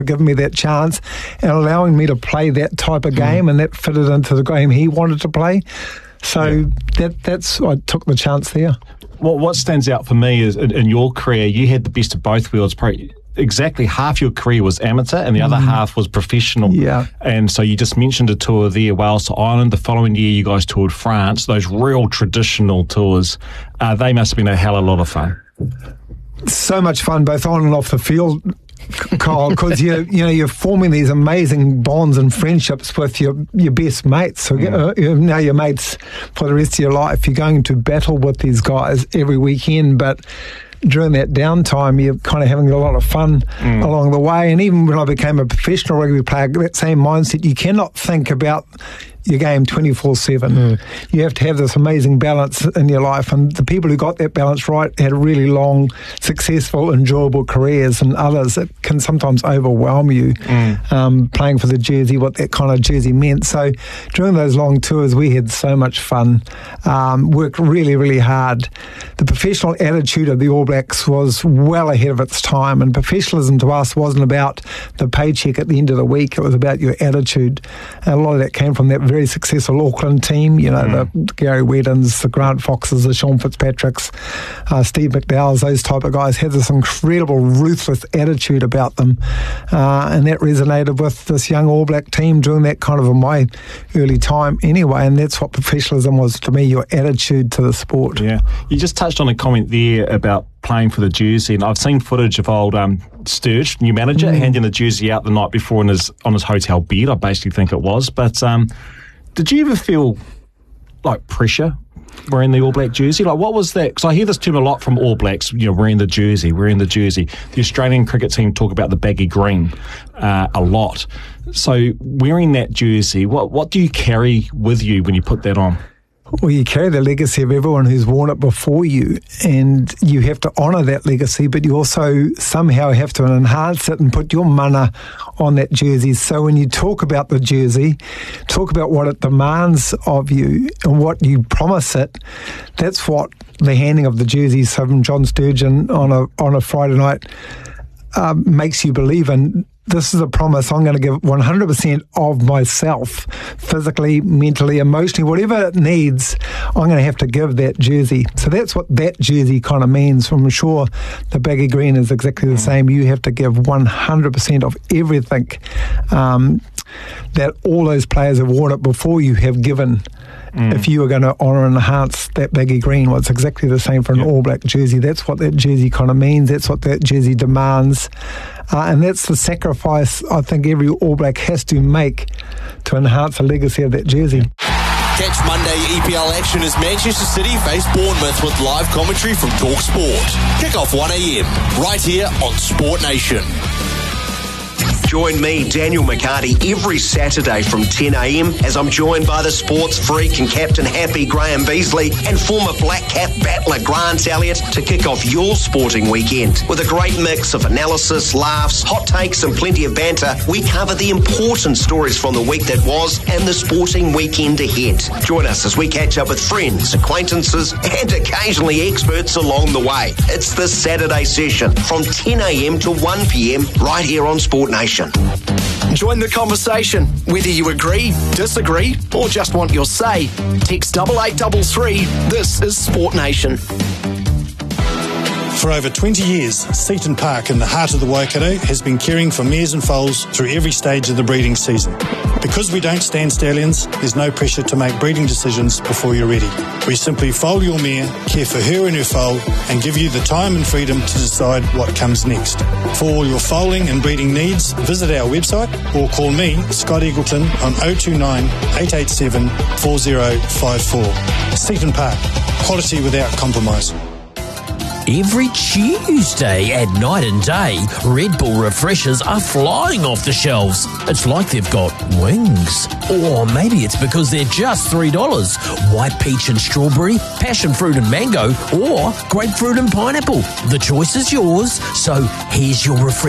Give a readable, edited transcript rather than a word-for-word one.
giving me that chance and allowing me to play that type of game, and that fitted into the game he wanted to play. So that's I took the chance there. What stands out for me is in your career, you had the best of both worlds. Exactly half your career was amateur and the other half was professional. Yeah. And so you just mentioned a tour there, Wales to Ireland. The following year you guys toured France, those real traditional tours. They must have been a hell of a lot of fun. So much fun, both on and off the field, Kyle, because you're forming these amazing bonds and friendships with your best mates. So now your mates for the rest of your life. You're going to battle with these guys every weekend, but during that downtime, you're kind of having a lot of fun along the way. And even when I became a professional rugby player, that same mindset, you cannot think about your game 24/7. You have to have this amazing balance in your life, and the people who got that balance right had really long, successful, enjoyable careers, and others that can sometimes overwhelm you playing for the jersey, what that kind of jersey meant. So during those long tours, we had so much fun, worked really, really hard. The professional attitude of the All Blacks was well ahead of its time, and professionalism to us wasn't about the paycheck at the end of the week, it was about your attitude. And a lot of that came from that very successful Auckland team, the Gary Weddens, the Grant Foxes, the Sean Fitzpatricks, Steve McDowells, those type of guys had this incredible ruthless attitude about them, and that resonated with this young All Black team during that kind of in my early time anyway, and that's what professionalism was to me, your attitude to the sport. Yeah, you just touched on a comment there about playing for the jersey, and I've seen footage of old Sturge, new manager, handing the jersey out the night before on his hotel bed, I basically think it was, but did you ever feel like pressure wearing the All Black jersey? Like, what was that? Because I hear this term a lot from All Blacks, wearing the jersey. The Australian cricket team talk about the baggy green a lot. So wearing that jersey, what do you carry with you when you put that on? Well, you carry the legacy of everyone who's worn it before you, and you have to honour that legacy, but you also somehow have to enhance it and put your mana on that jersey. So when you talk about the jersey, talk about what it demands of you and what you promise it. That's what the handing of the jerseys from John Sturgeon on a Friday night makes you believe in. This is a promise. I'm going to give 100% of myself, physically, mentally, emotionally, whatever it needs, I'm going to have to give that jersey. So that's what that jersey kind of means. I'm sure the baggy green is exactly the same. You have to give 100% of everything that all those players have worn it before you have given. If you are going to honour and enhance that baggy green, well, it's exactly the same for an All Black jersey. That's what that jersey kind of means. That's what that jersey demands. And that's the sacrifice I think every All Black has to make to enhance the legacy of that jersey. Catch Monday EPL action as Manchester City face Bournemouth with live commentary from Talk Sport. Kick off 1 a.m. right here on Sport Nation. Join me, Daniel McCarty, every Saturday from 10 a.m. as I'm joined by the sports freak and captain happy Graham Beasley and former Black Cap battler Grant Elliott to kick off your sporting weekend. With a great mix of analysis, laughs, hot takes and plenty of banter, we cover the important stories from the week that was and the sporting weekend ahead. Join us as we catch up with friends, acquaintances and occasionally experts along the way. It's the Saturday session from 10 a.m. to 1 p.m. right here on Sport Nation. Join the conversation. Whether you agree, disagree, or just want your say, text 8833. This is Sport Nation. For over 20 years, Seaton Park in the heart of the Waikato has been caring for mares and foals through every stage of the breeding season. Because we don't stand stallions, there's no pressure to make breeding decisions before you're ready. We simply foal your mare, care for her and her foal, and give you the time and freedom to decide what comes next. For all your foaling and breeding needs, visit our website or call me, Scott Eagleton, on 029 887 4054. Seaton Park, quality without compromise. Every Tuesday at night and day, Red Bull refreshers are flying off the shelves. It's like they've got wings. Or maybe it's because they're just $3. White peach and strawberry, passion fruit and mango, or grapefruit and pineapple. The choice is yours, so here's your refresher.